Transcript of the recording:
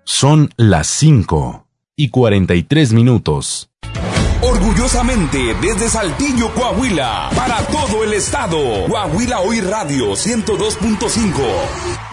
Son las 5:43. Orgullosamente desde Saltillo, Coahuila, para todo el estado. Coahuila Hoy Radio 102.5.